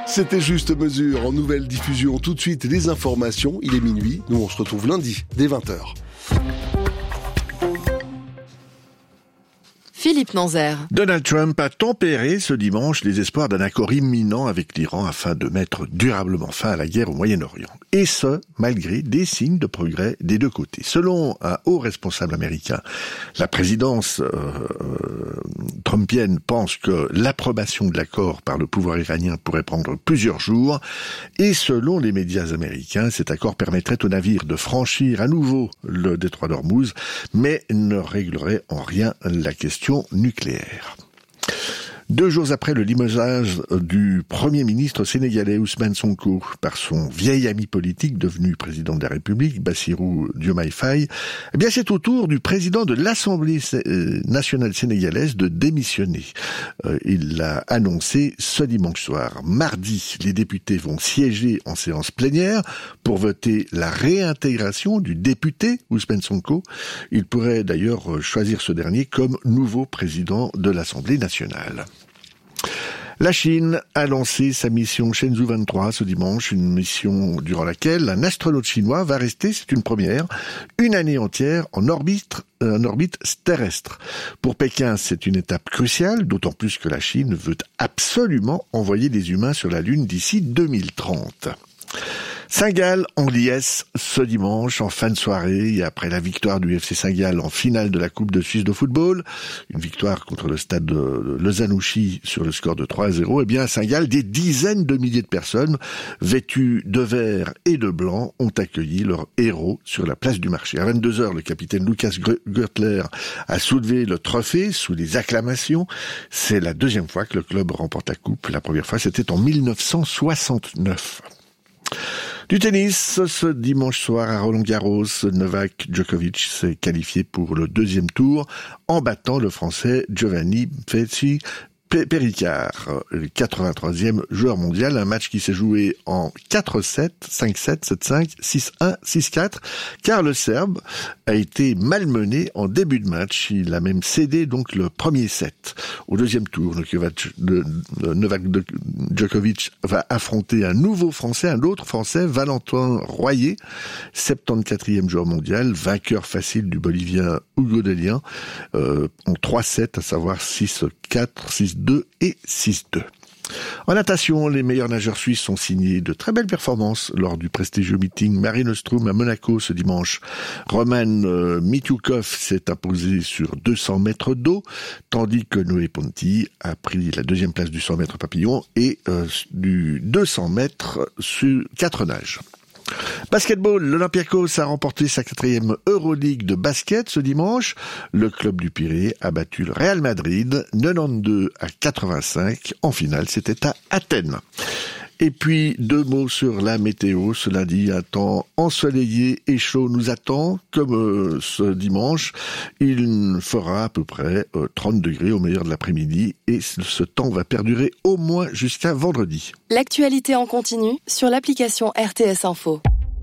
C'était Juste Mesure en nouvelle diffusion. Tout de suite, les informations. Il est minuit. Nous, on se retrouve lundi, dès 20h. Philippe Nanzer. Donald Trump a tempéré ce dimanche les espoirs d'un accord imminent avec l'Iran afin de mettre durablement fin à la guerre au Moyen-Orient. Et ce, malgré des signes de progrès des deux côtés. Selon un haut responsable américain, la présidence trumpienne pense que l'approbation de l'accord par le pouvoir iranien pourrait prendre plusieurs jours. Et selon les médias américains, cet accord permettrait aux navires de franchir à nouveau le détroit d'Ormuz, mais ne réglerait en rien la question nucléaire. 2 jours après le limogeage du Premier ministre sénégalais Ousmane Sonko par son vieil ami politique devenu président de la République, Bassirou Diomaye Faye, eh bien c'est au tour du président de l'Assemblée nationale sénégalaise de démissionner. Il l'a annoncé ce dimanche soir. Mardi, les députés vont siéger en séance plénière pour voter la réintégration du député Ousmane Sonko. Il pourrait d'ailleurs choisir ce dernier comme nouveau président de l'Assemblée nationale. La Chine a lancé sa mission Shenzhou 23 ce dimanche, une mission durant laquelle un astronaute chinois va rester, c'est une première, une année entière en orbite terrestre. Pour Pékin, c'est une étape cruciale, d'autant plus que la Chine veut absolument envoyer des humains sur la Lune d'ici 2030. Saint-Gall en liesse ce dimanche en fin de soirée et après la victoire du FC Saint-Gall en finale de la Coupe de Suisse de football, une victoire contre le stade de Lozanouchi sur le score de 3-0, eh bien à Saint-Gall, des dizaines de milliers de personnes vêtues de vert et de blanc ont accueilli leur héros sur la place du marché. À 22h, le capitaine Lucas Görtler a soulevé le trophée sous les acclamations. C'est la deuxième fois que le club remporte la coupe. La première fois, c'était en 1969. Du tennis, ce dimanche soir à Roland-Garros, Novak Djokovic s'est qualifié pour le deuxième tour en battant le Français Giovanni Pericard, le 83e joueur mondial, un match qui s'est joué en 4-7, 5-7, 7-5, 6-1, 6-4, car le Serbe a été malmené en début de match. Il a même cédé donc le premier set. Au deuxième tour, Novak Djokovic va affronter un autre Français, Valentin Royer, 74e joueur mondial, vainqueur facile du Bolivien Hugo Dellien, en 3-7, à savoir 6-4, 6-2 et 6-2. En natation, les meilleurs nageurs suisses ont signé de très belles performances lors du prestigieux meeting Mare Nostrum à Monaco ce dimanche. Roman Mitiukov s'est imposé sur 200 mètres d'eau, tandis que Noé Ponti a pris la deuxième place du 100 mètres papillon et du 200 mètres sur 4 nages. Basketball, l'Olympiakos a remporté sa 4e Euroleague de basket ce dimanche. Le club du Pirée a battu le Real Madrid 92-85. En finale, c'était à Athènes. Et puis, 2 mots sur la météo. Ce lundi, un temps ensoleillé et chaud nous attend. Comme ce dimanche, il fera à peu près 30 degrés au meilleur de l'après-midi. Et ce temps va perdurer au moins jusqu'à vendredi. L'actualité en continu sur l'application RTS Info.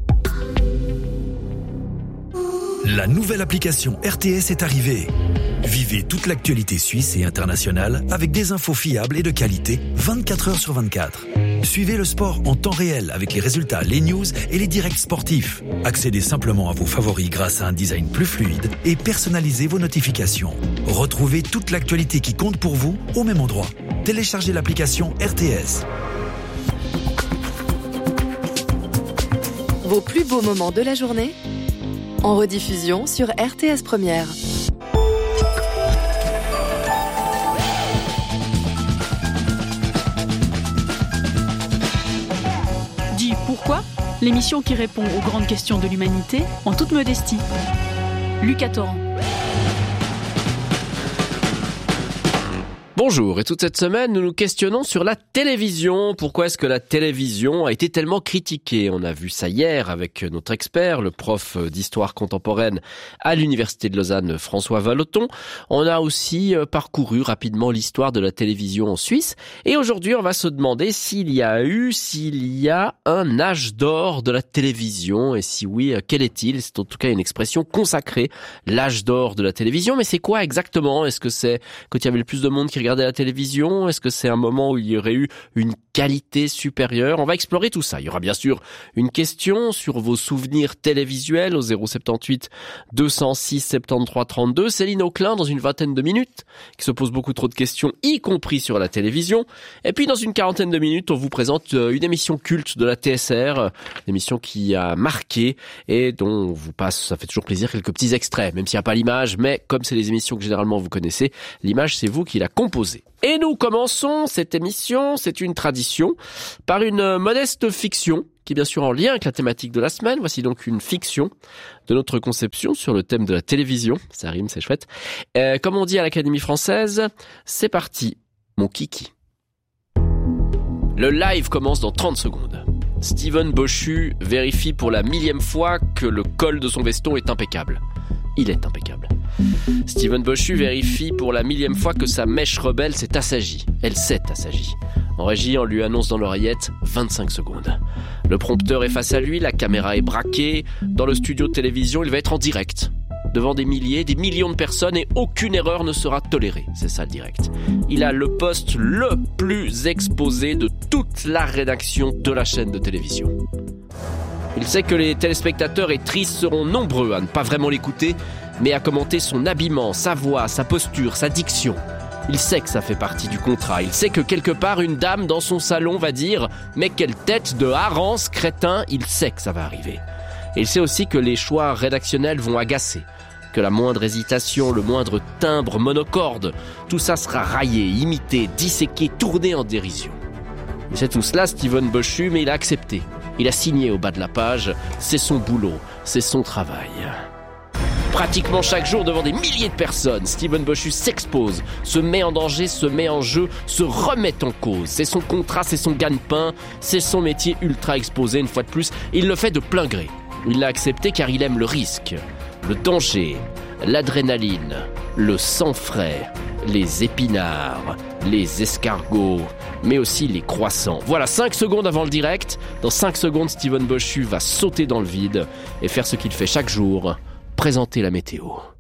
La nouvelle application RTS est arrivée. Vivez toute l'actualité suisse et internationale avec des infos fiables et de qualité 24 heures sur 24. Suivez le sport en temps réel avec les résultats, les news et les directs sportifs. Accédez simplement à vos favoris grâce à un design plus fluide et personnalisez vos notifications. Retrouvez toute l'actualité qui compte pour vous au même endroit. Téléchargez l'application RTS. Vos plus beaux moments de la journée en rediffusion sur RTS Première. Dis pourquoi ? L'émission qui répond aux grandes questions de l'humanité en toute modestie. Lucas Torrent. Bonjour, et toute cette semaine, nous nous questionnons sur la télévision. Pourquoi est-ce que la télévision a été tellement critiquée ? On a vu ça hier avec notre expert, le prof d'histoire contemporaine à l'Université de Lausanne, François Vallotton. On a aussi parcouru rapidement l'histoire de la télévision en Suisse. Et aujourd'hui, on va se demander s'il y a un âge d'or de la télévision. Et si oui, quel est-il ? C'est en tout cas une expression consacrée, l'âge d'or de la télévision. Mais c'est quoi exactement ? Est-ce que c'est quand il y avait le plus de monde qui regarder la télévision? Est-ce que c'est un moment où il y aurait eu une qualité supérieure? On va explorer tout ça. Il y aura bien sûr une question sur vos souvenirs télévisuels au 078 206 73 32. Céline Auclin dans une vingtaine de minutes qui se pose beaucoup trop de questions, y compris sur la télévision. Et puis dans une quarantaine de minutes, on vous présente une émission culte de la TSR, une émission qui a marqué et dont on vous passe, ça fait toujours plaisir, quelques petits extraits, même s'il n'y a pas l'image, mais comme c'est les émissions que généralement vous connaissez, l'image c'est vous qui la composez. Et nous commençons cette émission, c'est une tradition, par une modeste fiction, qui est bien sûr en lien avec la thématique de la semaine. Voici donc une fiction de notre conception sur le thème de la télévision. Ça rime, c'est chouette. Comme on dit à l'Académie française, c'est parti, mon kiki. Le live commence dans 30 secondes. Steven Bochu vérifie pour la 1000e fois que le col de son veston est impeccable. Il est impeccable. Steven Bochu vérifie pour la 1000e fois que sa mèche rebelle s'est assagie. Elle s'est assagie. En régie, on lui annonce dans l'oreillette 25 secondes. Le prompteur est face à lui, la caméra est braquée. Dans le studio de télévision, il va être en direct. Devant des milliers, des millions de personnes et aucune erreur ne sera tolérée. C'est ça le direct. Il a le poste le plus exposé de toute la rédaction de la chaîne de télévision. Il sait que les téléspectateurs et tristes seront nombreux à ne pas vraiment l'écouter, mais à commenter son habillement, sa voix, sa posture, sa diction. Il sait que ça fait partie du contrat. Il sait que quelque part, une dame dans son salon va dire « Mais quelle tête de hareng, crétin !» Il sait que ça va arriver. Et il sait aussi que les choix rédactionnels vont agacer, que la moindre hésitation, le moindre timbre monocorde, tout ça sera raillé, imité, disséqué, tourné en dérision. Il sait tout cela, Steven Bochu, mais il a accepté. Il a signé au bas de la page, c'est son boulot, c'est son travail. Pratiquement chaque jour devant des milliers de personnes, Steven Bochu s'expose, se met en danger, se met en jeu, se remet en cause. C'est son contrat, c'est son gagne-pain, c'est son métier ultra exposé une fois de plus. Il le fait de plein gré. Il l'a accepté car il aime le risque, le danger, l'adrénaline, le sang-frais, les épinards, les escargots, mais aussi les croissants. Voilà, 5 secondes avant le direct. Dans 5 secondes, Steven Bochu va sauter dans le vide et faire ce qu'il fait chaque jour, présenter la météo.